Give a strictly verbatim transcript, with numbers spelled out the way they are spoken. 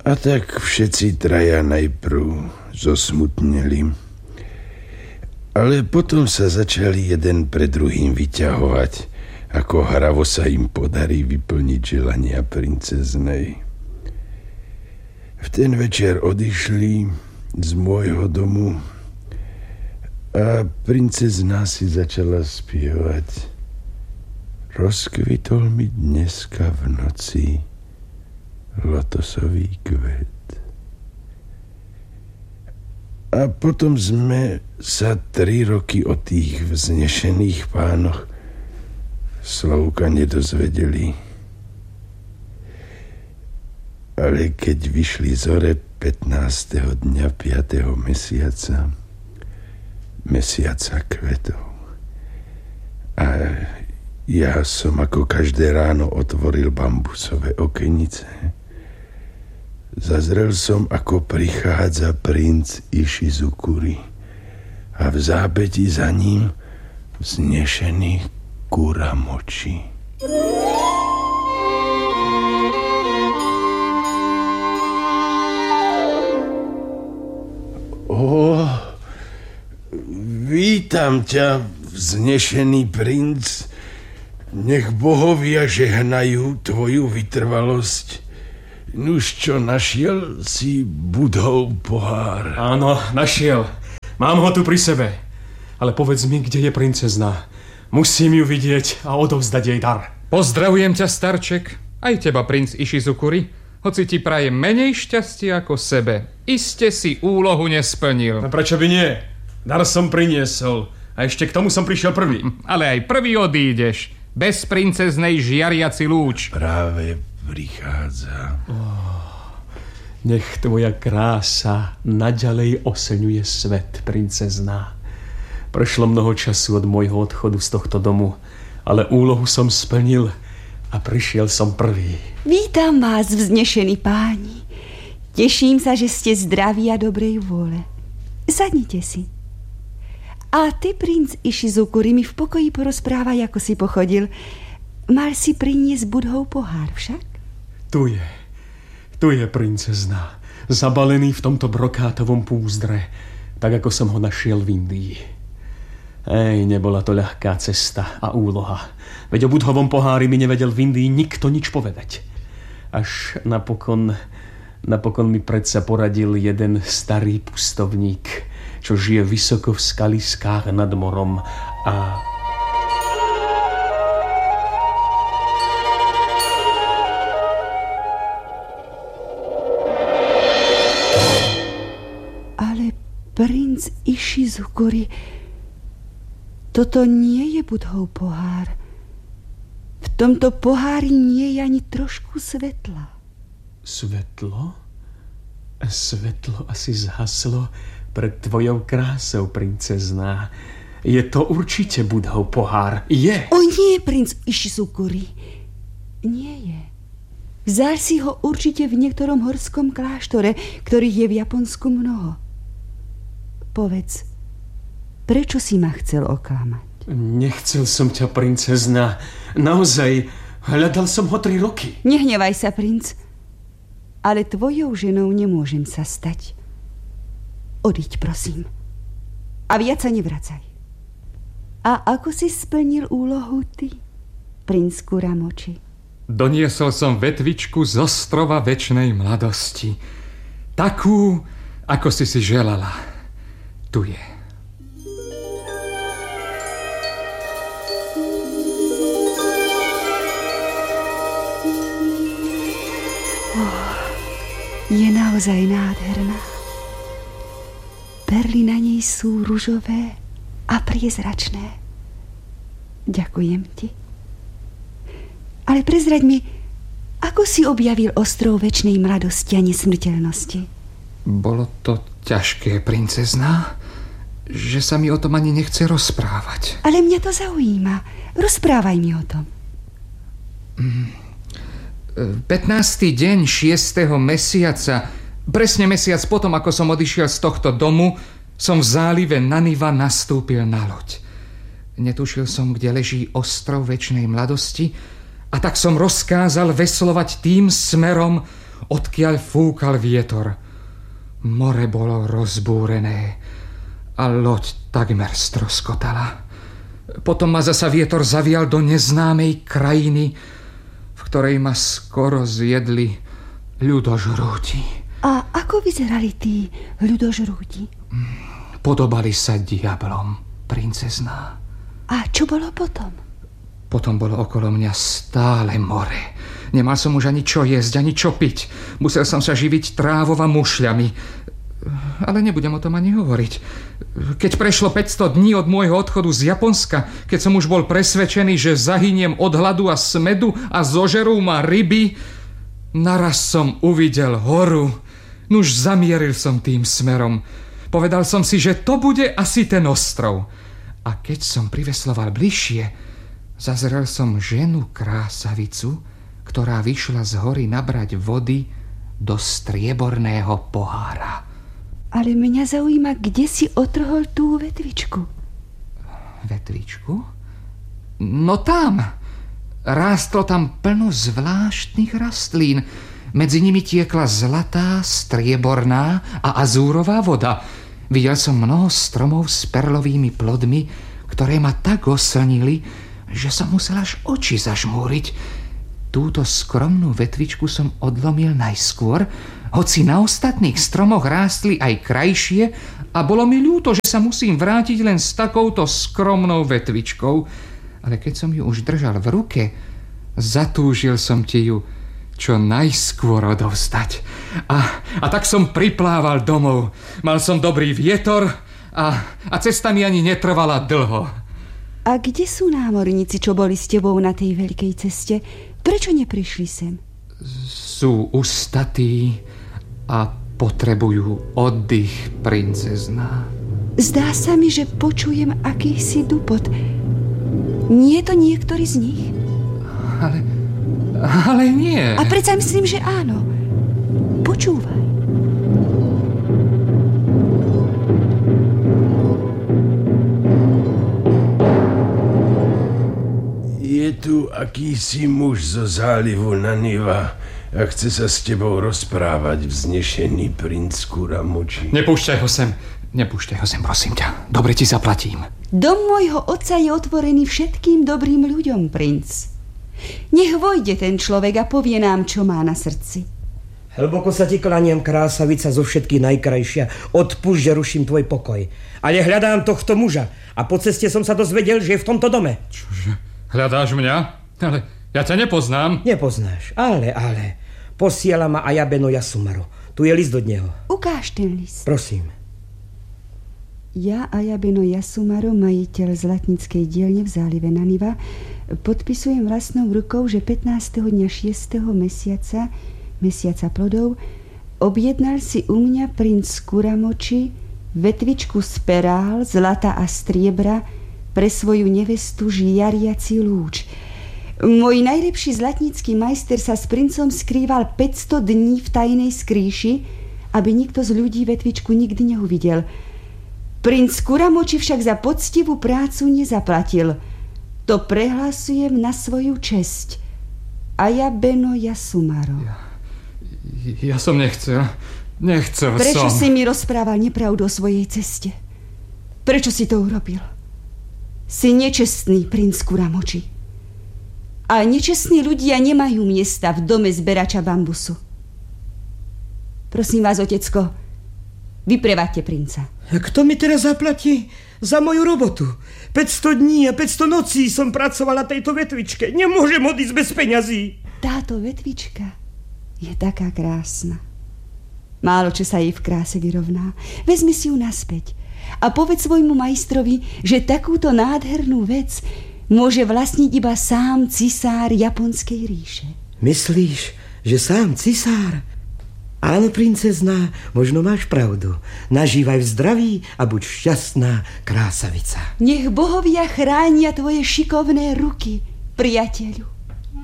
A tak všetci traja najprv zosmutneli, ale potom sa začali jeden pre druhým vyťahovať, ako hravo sa im podarí vyplniť želania princeznej. V ten večer odišli z môjho domu a princezná si začala spievať: rozkvitol mi dneska v noci lotosový kvet. A potom sme sa tri roky o tých vznešených pánoch slovka nedozvedeli. Ale keď vyšli zore pätnásteho dňa piateho mesiaca, mesiaca kvetov, a ja som ako každé ráno otvoril bambusové okenice, zazrel som, ako prichádza princ Ishizukuri a v zápäti za ním vznešený Kuramochi. Ó, vítam ťa, vznešený princ. Nech bohovia žehnajú tvoju vytrvalosť. Nuž čo, našiel si Budhov pohár? Áno, našiel. Mám ho tu pri sebe. Ale povedz mi, kde je princezná. Musím ju vidieť a odovzdať jej dar. Pozdravujem ťa, starček. Aj teba, princ Ishizukuri. Hoci ti prajem menej šťastia ako sebe. Iste si úlohu nesplnil. No prečo by nie? Dar som priniesol. A ešte k tomu som prišiel prvý. Ale aj prvý odídeš. Bez princeznej žiariaci lúč. Práve prichádza. Oh, nech tvoja krása naďalej oseňuje svet, princezná. Prešlo mnoho času od môjho odchodu z tohto domu, ale úlohu som splnil a prišiel som prvý. Vítam vás, vznešení páni. Teším sa, že ste zdraví a dobrej vôle. Sadnite si. A ty, princ Ishizukuri, mi v pokoji porozprávaj, ako si pochodil. Mal si priniesť Budhov pohár však? Tu je, tu je princezná, zabalený v tomto brokátovom púzdre, tak ako som ho našiel v Indii. Ej, nebola to ľahká cesta a úloha, veď o Budhovom pohári mi nevedel v Indii nikto nič povedať. Až napokon, napokon mi predsa poradil jeden starý pustovník, čo žije vysoko v skaliskách nad morom a... Princ Ishizukuri, toto nie je Budhov pohár. V tomto pohári nie je ani trošku svetla. Svetlo? Svetlo asi zhaslo pred tvojou krásou, princezná. Je to určite Budhov pohár. Je. O nie, princ Ishizukuri. Nie je. Vzal si ho určite v niektorom horskom kláštore, ktorých je v Japonsku mnoho. Povedz, prečo si ma chcel oklamať? Nechcel som ťa, princezná. Naozaj, hľadal som ho tri roky. Nehnevaj sa, princ. Ale tvojou ženou nemôžem sa stať. Odiď, prosím. A viac sa nevracaj. A ako si splnil úlohu ty, princ Kuramochi? Doniesol som vetvičku z ostrova večnej mladosti. Takú, ako si si želala. Tu je. Oh, je naozaj nádherná. Perly na nej sú ružové a priezračné. Ďakujem ti. Ale prezraď mi, ako si objavil ostrov večnej mladosti a nesmrteľnosti? Bolo to ťažké, princezná, že sa mi o tom ani nechce rozprávať. Ale mňa to zaujíma. Rozprávaj mi o tom. pätnásty deň šiesteho mesiaca, presne mesiac potom, ako som odišiel z tohto domu, som v zálive Naniva nastúpil na loď. Netušil som, kde leží ostrov večnej mladosti, a tak som rozkázal veslovať tým smerom, odkiaľ fúkal vietor. More bolo rozbúrené a loď takmer stroskotala. Potom ma zasa vietor zavial do neznámej krajiny, v ktorej ma skoro zjedli ľudožrúti. A ako vyzerali tí ľudožrúti? Podobali sa diablom, princezná. A čo bolo potom? Potom bolo okolo mňa stále more. Nemal som už ani čo jesť, ani čo piť. Musel som sa živiť trávou a mušľami. Ale nebudem o tom ani hovoriť. Keď prešlo päťsto dní od môjho odchodu z Japonska, keď som už bol presvedčený, že zahyniem od hladu a smedu a zožerú ma ryby, naraz som uvidel horu. Nuž zamieril som tým smerom. Povedal som si, že to bude asi ten ostrov. A keď som privesloval bližšie, zazrel som ženu krásavicu, ktorá vyšla z hory nabrať vody do strieborného pohára. Ale mňa zaujíma, kde si otrhol tú vetvičku. Vetvičku? No tam. Rástlo tam plno zvláštnych rastlín. Medzi nimi tiekla zlatá, strieborná a azúrová voda. Videl som mnoho stromov s perlovými plodmi, ktoré ma tak oslnili, že som musel až oči zažmúriť. Túto skromnú vetvičku som odlomil najskôr, hoci na ostatných stromoch rástli aj krajšie a bolo mi ľúto, že sa musím vrátiť len s takouto skromnou vetvičkou. Ale keď som ju už držal v ruke, zatúžil som ti ju čo najskôr odovzdať. A, a tak som priplával domov. Mal som dobrý vietor a, a cesta mi ani netrvala dlho. A kde sú námorníci, čo boli s tebou na tej veľkej ceste? Prečo neprišli sem? Sú ustatí a potrebujú oddych, princezná. Zdá sa mi, že počujem akýsi dupot. Nie je to niektorý z nich? Ale, ale nie. A predsa myslím, že áno. Počúvaj. Je tu akýsi muž zo zálivu Naniva a chce sa s tebou rozprávať, vznešený princ Kuramoči. Nepúšťaj ho sem. Nepúšťaj ho sem, prosím ťa. Dobre ti zaplatím. Dom môjho otca je otvorený všetkým dobrým ľuďom, princ. Nech vojde ten človek a povie nám, čo má na srdci. Hlboko sa ti kláňam, krásavica zo všetkých najkrajšia. Odpúšť, že ruším tvoj pokoj. Ale hľadám tohto muža a po ceste som sa dozvedel, že je v tomto dome. Čože? Hľadáš mňa? Ale ja ťa nepoznám. Nepoznáš, ale, ale. Posiela ma Ayabeno Yasumaro. Tu je list od neho. Ukáž ten list. Prosím. Ja, Ayabeno Yasumaro, majiteľ zlatníckej dielne v zálive Naniva, podpisujem vlastnou rukou, že pätnásteho dňa šiesteho mesiaca, mesiaca plodov, objednal si u mňa princ Kuramoči vetvičku z perál, zlata a striebra pre svoju nevestu žiariaci lúč. Môj najlepší zlatnícky majster sa s princom skrýval päťsto dní v tajnej skrýši, aby nikto z ľudí vetvičku nikdy neuvidel. Princ Kuramoči však za poctivú prácu nezaplatil. To prehlasujem na svoju česť. Ayabeno Yasumaro. Ja, ja som nechcel. Nechcel Prečo som. si mi rozprával nepravdu o svojej ceste? Prečo si to urobil? Si nečestný, princ Kuramoči. A nečestní ľudia nemajú miesta v dome zberača bambusu. Prosím vás, otecko, vypreváďte princa. A kto mi teraz zaplatí za moju robotu? päťsto dní a päťsto nocí som pracoval na tejto vetvičke. Nemôžem odísť bez peňazí. Táto vetvička je taká krásna. Málo čo sa jej v kráse vyrovná. Vezmi si ju naspäť a povedz svojmu majstrovi, že takúto nádhernú vec môže vlastniť iba sám cisár Japonskej ríše. Myslíš, že sám cisár? Áno, princezná, možno máš pravdu. Nažívaj v zdraví a buď šťastná, krásavica. Nech bohovia chránia tvoje šikovné ruky, priateľu.